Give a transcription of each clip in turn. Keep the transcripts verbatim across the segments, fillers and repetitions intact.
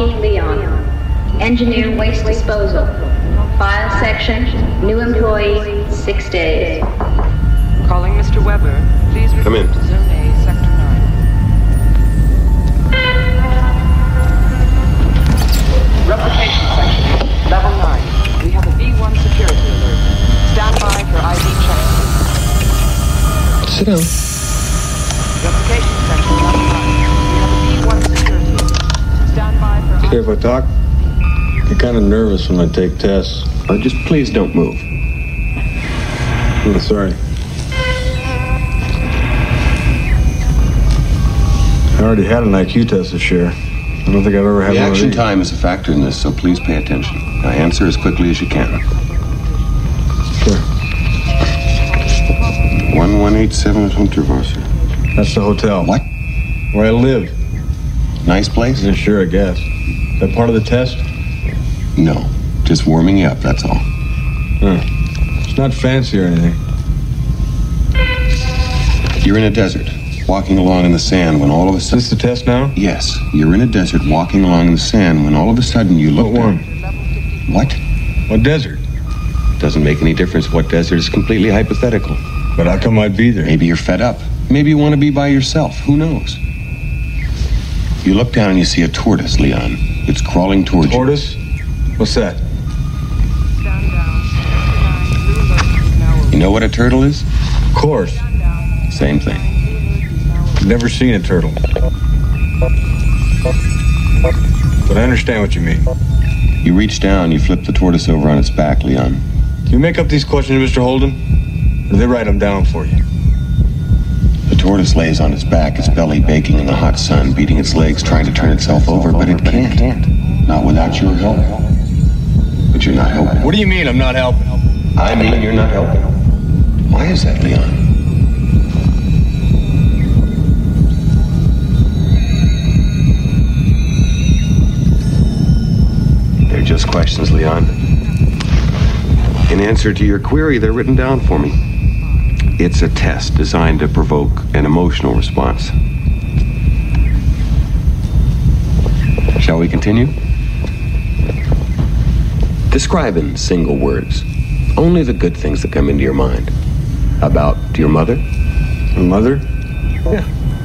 Milwaukee, Leon. Engineer waste disposal. File section, new employee, six days. Calling Mister Weber. Please Come in. report to Zone A, Sector nine. Replication section, level nine. We have a B one security alert. Stand by for I D check. Sit down. Replication section, level nine. We have a B one security alert. Stand by for I D Okay, if I talk, I get kind of nervous when I take tests. Uh, just please don't move. I'm sorry. I already had an I Q test this year. I don't think I've ever had one of Reaction these. time is a factor in this, so please pay attention. Now answer as quickly as you can. Sure. one one eight seven is Hunterwasser. That's the hotel. What? Where I live. Nice place? Yeah, sure, I guess. Is that part of the test? No. Just warming you up, that's all. Huh. It's not fancy or anything. You're in a desert, walking along in the sand when all of a Is sudden... this the test now? Yes, you're in a desert walking along in the sand when all of a sudden you look... What one? What? What desert? Doesn't make any difference what desert. It's completely hypothetical. But how come I'd be there? Maybe you're fed up. Maybe you want to be by yourself. Who knows? You look down and you see a tortoise, Leon. It's crawling towards Tortoise? What's that? Stand down. Sector nine, blue alert is now over. you. You know what a turtle is? Of course. Same thing. I've never seen a turtle. But I understand what you mean. You reach down, you flip the tortoise over on its back, Leon. Do you make up these questions, Mister Holden? Or do they write them down for you? The tortoise lays on its back, its belly baking in the hot sun, beating its legs, trying to turn itself over, but it can't. Not without your help. But you're not helping. What do you mean I'm not helping? I mean you're not helping. Why is that, Leon? They're just questions, Leon. In answer to your query, they're written down for me. It's a test designed to provoke an emotional response. Shall we continue? Describe in single words only the good things that come into your mind. About your mother? My mother? Yeah.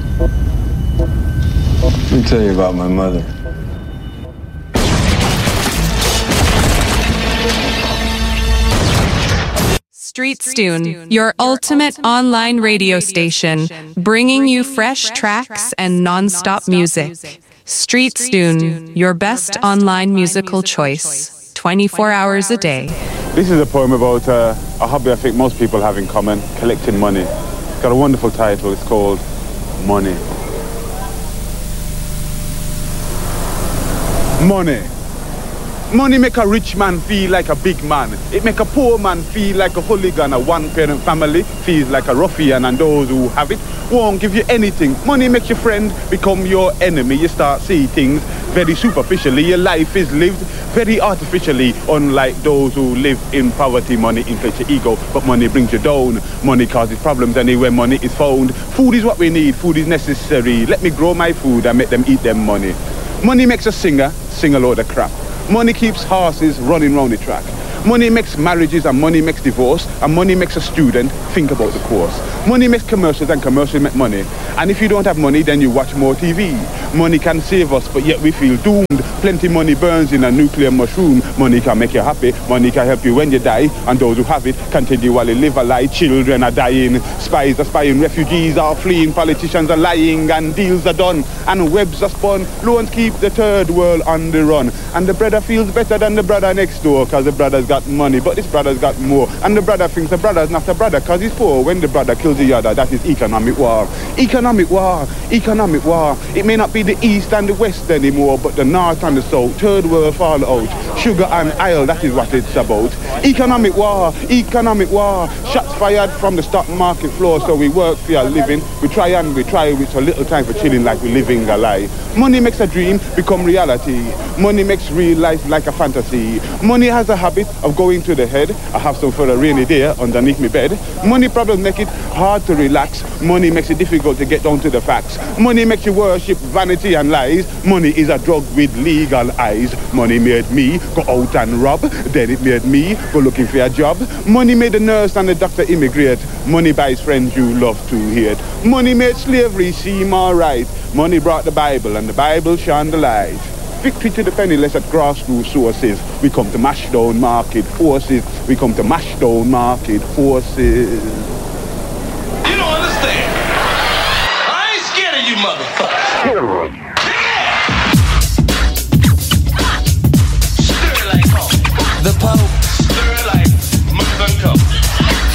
Let me tell you about my mother. Street Stune, your ultimate online radio station, bringing you fresh tracks and non-stop music. Street Stune, your best online musical choice, twenty-four hours a day. This is a poem about uh, a hobby I think most people have in common, collecting money. It's got a wonderful title. It's called Money. Money. Money make a rich man feel like a big man. It make a poor man feel like a hooligan. A one-parent family feels like a ruffian, and those who have it won't give you anything. Money makes your friend become your enemy. You start seeing things very superficially. Your life is lived very artificially, unlike those who live in poverty. Money inflates your ego, but money brings you down. Money causes problems anywhere money is found. Food is what we need. Food is necessary. Let me grow my food and make them eat them money. Money makes a singer sing a load of crap. Money keeps horses running round the track. Money makes marriages and money makes divorce, and money makes a student think about the course. Money makes commercials and commercials make money. And if you don't have money, then you watch more T V. Money can save us, but yet we feel doomed. Plenty money burns in a nuclear mushroom. Money can make you happy. Money can help you when you die. And those who have it continually live a lie. Children are dying. Spies are spying. Refugees are fleeing. Politicians are lying. And deals are done. And webs are spun. Loans keep the third world on the run. And the brother feels better than the brother next door, because the brother's got money, but this brother's got more. And the brother thinks the brother's not a brother because he's poor. When the brother kills the other, that is economic war. Economic war. Economic war. It may not be the east and the west anymore, but the north and the south. Third world fallout. sugar and oil, that is what it's about. Economic war, economic war. Shots fired from the stock market floor, so we work for a living. We try and we try with a little time for chilling like we're living a lie. Money makes a dream become reality. Money makes real life like a fantasy. Money has a habit of going to the head. I have some for a rainy day underneath my bed. Money problems make it hard to relax. Money makes it difficult to get down to the facts. Money makes you worship vanity and lies. Money is a drug with legal eyes. Money made me go out and rob. Then it made me go looking for a job. Money made the nurse and the doctor immigrate. Money buys friends you love to hate. Money made slavery seem alright. Money brought the Bible and the Bible shone the light. Victory to the penniless at grassroots sources. We come to mash down market forces. We come to mash down market forces. You don't understand. I ain't scared of you motherfuckers.